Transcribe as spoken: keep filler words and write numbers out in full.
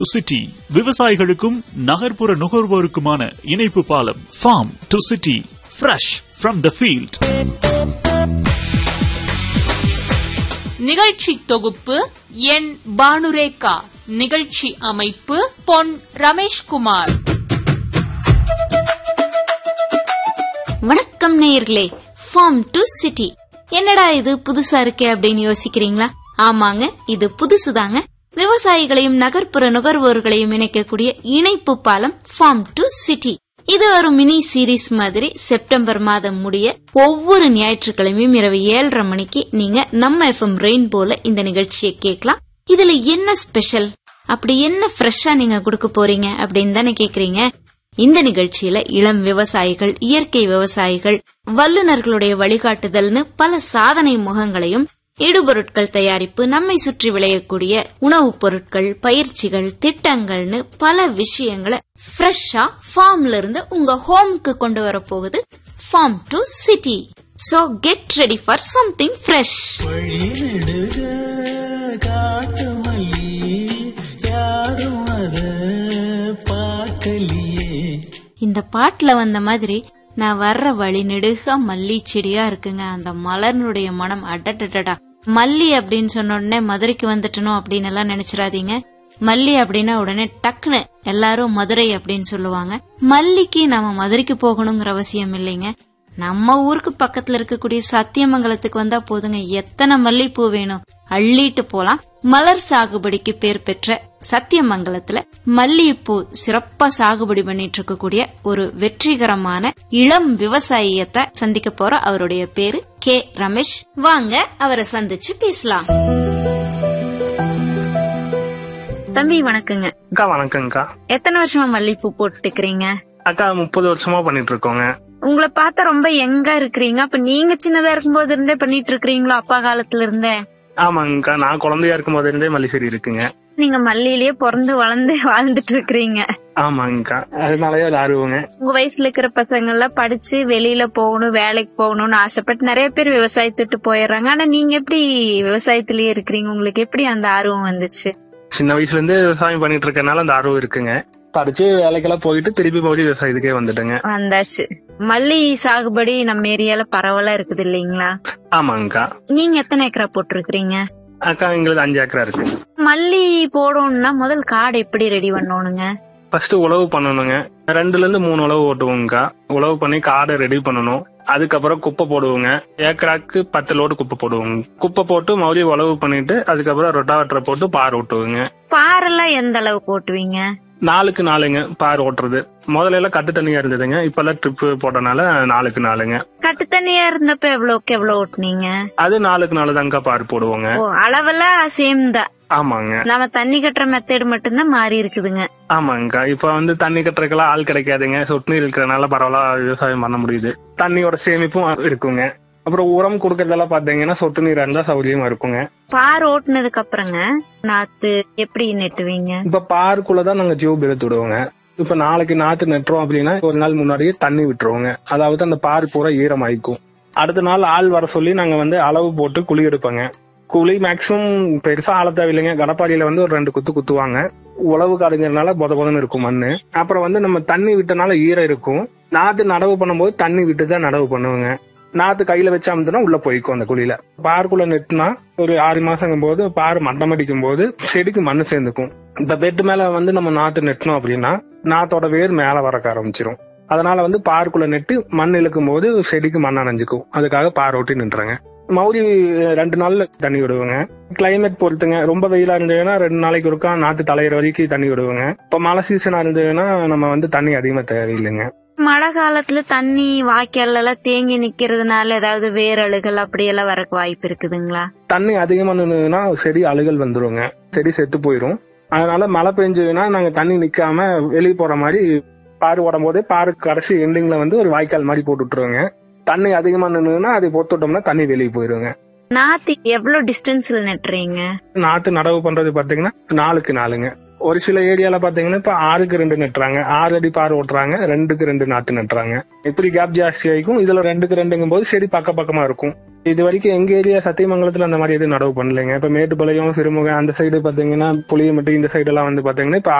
City, விவசாயிகளுக்கும் நகர்ப்புற நுகர்வோருக்குமான இணைப்பு பாலம். Form to city, fresh from the field. நிகழ்ச்சி தொகுப்பு என் பானுரேகா. நிகழ்ச்சி அமைப்பு பொன் ரமேஷ்குமார். வணக்கம் நேயர்களே. ஃபார்ம் டு சிட்டி, என்னடா இது புதுசா இருக்கே அப்படின்னு யோசிக்கிறீங்களா? ஆமாங்க, இது புதுசுதாங்க. விவசாயிகளையும் நகர்ப்புற நுகர்வோர்களையும் இணைக்கக்கூடிய இணைப்பு பாலம் ஃபார்ம் டு சிட்டி. இது ஒரு மினி சீரீஸ் மாதிரி செப்டம்பர் மாதம் முடிய ஒவ்வொரு ஞாயிற்றுக்கிழமையும் இரவு ஏழரை மணிக்கு நீங்க நம்ம எஃப்எம் ரெயின்போல இந்த நிகழ்ச்சியை கேட்கலாம். இதுல என்ன ஸ்பெஷல், அப்படி என்ன ஃப்ரெஷ்ஷா நீங்க கொடுக்க போறீங்க அப்படின்னு தானே கேக்குறீங்க. இந்த நிகழ்ச்சியில இளம் விவசாயிகள், இயற்கை விவசாயிகள், வல்லுநர்களுடைய வழிகாட்டுதல்னு பல சாதனை முகங்களையும், இடுபொருட்கள் தயாரிப்பு, நம்மை சுற்றி விளையக்கூடிய உணவுப் பொருட்கள், பயிற்சிகள், திட்டங்கள்னு பல விஷயங்களை ஃப்ரெஷ்ஷா ஃபார்ம்ல இருந்து உங்க ஹோம்க்கு கொண்டு வர போகுது form to city. So get ready for something fresh. இந்த பாட்டுல வந்த மாதிரி நான் வர்ற வழி நெடுக மல்லி செடியா இருக்குங்க. அந்த மலர்னுடைய மனம் அடடடடா. மல்லி அப்படின்னு சொன்ன உடனே மதுரைக்கு வந்துட்டணும் அப்படின்னு எல்லாம் நினைச்சிடாதீங்க. மல்லி அப்படின்னா உடனே டக்குன்னு எல்லாரும் மதுரை அப்படின்னு சொல்லுவாங்க. மல்லிக்கு நம்ம மதுரைக்கு போகணுங்கிற அவசியம் இல்லைங்க. நம்ம ஊருக்கு பக்கத்துல இருக்கக்கூடிய சத்தியமங்கலத்துக்கு வந்தா போதுங்க. எத்தனை மல்லிப்பூ வேணும் அள்ளிட்டு போலாம். மலர் சாகுபடிக்கு பேர் பெற்ற சத்தியமங்கலத்துல மல்லிகைப்பூ சிறப்பா சாகுபடி பண்ணிட்டு இருக்கக்கூடிய ஒரு வெற்றிகரமான இளம் விவசாயத்தை சந்திக்க போற. அவருடைய பேரு கே ரமேஷ். வாங்க அவரை சந்திச்சு பேசலாம். தம்பி வணக்கங்க. அக்கா வணக்கங்கக்கா. எத்தனை வருஷமா மல்லிகைப்பூ போட்டுக்கிறீங்க? அக்கா முப்பது வருஷமா பண்ணிட்டு இருக்கோங்க. உங்களை பார்த்தா ரொம்ப யங்கா இருக்கிறீங்க. அப்ப நீங்க சின்னதா இருக்கும்போது இருந்தே பண்ணிட்டு இருக்கிறீங்களோ? அப்பா காலத்துல இருந்தே? ஆமாங்கக்கா, நான் குழந்தையா இருக்கும் போது இருந்தே மல்லி செடி இருக்குங்க. நீங்க மல்லியிலேயே பிறந்து வளர்ந்து வாழ்ந்துட்டு இருக்கிறீங்க. ஆமாங்கக்கா, அதனாலயே ஆர்வங்க. உங்க வயசுல இருக்கிற பசங்க எல்லாம் படிச்சு வெளியில போகணும், வேலைக்கு போகணும்னு ஆசைப்பட்டு நிறைய பேர் விவசாயத்துட்டு போயிடுறாங்க. ஆனா நீங்க எப்படி விவசாயத்திலேயே இருக்கிறீங்க? உங்களுக்கு எப்படி அந்த ஆர்வம் வந்துச்சு? சின்ன வயசுல இருந்து விவசாயம் பண்ணிட்டு இருக்கனால அந்த ஆர்வம் இருக்குங்க. படிச்சு வேலைக்கெல்லாம் போயிட்டு திருப்பி போய் விவசாயத்துக்கே வந்துட்டுங்க. வந்தாச்சு. மல்லி சாகுபடி நம்ம ஏரியால பரவலா இருக்குது இல்லீங்களா? ஆமாங்கக்கா. நீங்க எத்தனை ஏக்கரா போட்டிருக்கீங்க? அக்கா எங்களுக்கு அஞ்சு ஏக்கரா இருக்கு. மல்லி போடணும்னா முதல் காடு எப்படி ரெடி பண்ணணுங்க? ஃபர்ஸ்ட் உழவு பண்ணணுங்க. ரெண்டுல இருந்து மூணு உழவு ஓட்டுவோங்கக்கா. உழவு பண்ணி காடை ரெடி பண்ணணும். அதுக்கப்புறம் குப்பை போடுவோங்க. ஏக்கராக்கு பத்து லோடு குப்பை போடுவோங்க. குப்பை போட்டு மறுபடியும் உழவு பண்ணிட்டு அதுக்கப்புறம் ரொட்டாவேட்டரை போட்டு பார் ஓட்டுவோங்க. பாரெல்லாம் எந்த அளவுக்கு ஓட்டுவீங்க? நாலுக்கு நாலுங்க பார் ஓட்டுறது. முதல்ல எல்லாம் கட்டு தண்ணியா இருந்ததுங்க. இப்ப எல்லாம் ட்ரிப் போட்டனால நாலுக்கு நாலுங்க. கட்டு தண்ணியா இருந்தப்ப எவ்வளவுக்கு எவ்வளவு ஓட்டுனீங்க? அது நாலுக்கு நாலு தாங்க பார் போடுவோங்க. அளவெல்லாம் சேம் தான். ஆமாங்க. நம்ம தண்ணி கட்டுற மெத்தட் மட்டும்தான் மாறி இருக்குதுங்க. ஆமாங்கக்கா, இப்ப வந்து தண்ணி கட்டுறதுக்கெல்லாம் ஆள் கிடைக்காதுங்க. சொட்டு நீர் இருக்கிறதுனால பரவாயில்ல விவசாயம் பண்ண முடியுது. தண்ணியோட சேமிப்பும் இருக்குங்க. அப்புறம் உரம் கொடுக்கறதெல்லாம் பாத்தீங்கன்னா சொட்டு நீரா இருந்தா சௌகரியமா இருக்குங்க. பார் ஓட்டுனதுக்கு அப்புறங்க நாத்து எப்படி நெட்டுவீங்க? இப்ப பாருக்குள்ளதான் நாங்க டியூப் எடுத்து விடுவோங்க. இப்ப நாளைக்கு நாத்து நட்டுறோம் அப்படின்னா ஒரு நாள் முன்னாடியே தண்ணி விட்டுருவோங்க. அதாவது அந்த பார் பூரா ஈரமாயிக்கும். அடுத்த நாள் ஆள் வர சொல்லி நாங்க வந்து அளவு போட்டு குழி எடுப்போங்க. குழி மேக்சிமம் பெருசா ஆள தேவையில்லைங்க. கடப்பாடியில வந்து ஒரு ரெண்டு குத்து குத்துவாங்க. உழவு காடுங்கிறதுனால பொத பொதன்னு இருக்கும் மண்ணு. அப்புறம் வந்து நம்ம தண்ணி விட்டனால ஈரம் இருக்கும். நாத்து நடவு பண்ணும்போது தண்ணி விட்டுதான் நடவு பண்ணுவோங்க. நாத்து கையில வச்சு அமுத்துனா உள்ள போய்க்கும் அந்த குழியில. பாருக்குள்ள நெட்டுனா ஒரு ஆறு மாசங்கும் போது பாரு மட்டம் அடிக்கும் போது செடிக்கு மண்ணு சேர்ந்துக்கும். இப்ப பெட்டு மேல வந்து நம்ம நாத்து நெட்டணும் அப்படின்னா நாத்தோட வேர் மேல வரக்க ஆரம்பிச்சிரும். அதனால வந்து பாருக்குள்ள நெட்டு மண் இழுக்கும் போது செடிக்கு மண் அணைஞ்சுக்கும். அதுக்காக பார் ஓட்டி நின்றுங்க. மௌரி ரெண்டு நாள்ல தண்ணி விடுவோங்க. கிளைமேட் பொறுத்துங்க. ரொம்ப வெயிலா இருந்ததுன்னா ரெண்டு நாளைக்கு ஒருக்கா நாத்து தலையிற வரைக்கும் தண்ணி விடுவோங்க. இப்ப மழை சீசனா இருந்ததுன்னா நம்ம வந்து தண்ணி அதிகமா தேவையில்லைங்க. மழை காலத்துல தண்ணி வாய்க்கால் எல்லாம் தேங்கி நிக்கிறதுனால ஏதாவது வேர் அழுகல் அப்படி எல்லாம் வரக்கு வாய்ப்பு இருக்குதுங்களா? தண்ணி அதிகமா நின்னுதுன்னா செடி அழுகல் வந்துருங்க. செடி செத்து போயிரும். அதனால மழை பெஞ்சதுன்னா நாங்க தண்ணி நிக்காம வெளியே போற மாதிரி பாரு ஓடும் போதே பாரு கடைசி எண்டிங்ல வந்து ஒரு வாய்க்கால் மாதிரி போட்டு விட்டுருவோங்க. தண்ணி அதிகமா நின்னுதுன்னா அதை போட்டு விட்டோம்னா தண்ணி வெளியே போயிருங்க. நாத்து எவ்வளவு டிஸ்டன்ஸ்ல நட்டுறீங்க? நாத்து நடவு பண்றது பாத்தீங்கன்னா நாலுக்கு நாலுங்க. ஒரு சில ஏரியால பாத்தீங்கன்னா இப்ப ஆறுக்கு ரெண்டு நட்டுறாங்க. ஆறு அடி பார் ஓட்டுறாங்க. ரெண்டுக்கு ரெண்டு நாத்து நட்டுறாங்க. இப்படி கேப் ஜாஸ்தி ஆயிக்கும். இதுல ரெண்டுக்கு ரெண்டுங்கும் போது செடி பக்க பக்கமா இருக்கும். இது வரைக்கும் எங்க ஏரியா சத்தியமங்கலத்துல அந்த மாதிரி எதுவும் நடவு பண்ணலைங்க. இப்ப மேட்டுப்பாளையம், சிறுமுகை அந்த சைடு பாத்தீங்கன்னா புளியம்பட்டி இந்த சைடு எல்லாம் வந்து பாத்தீங்கன்னா இப்ப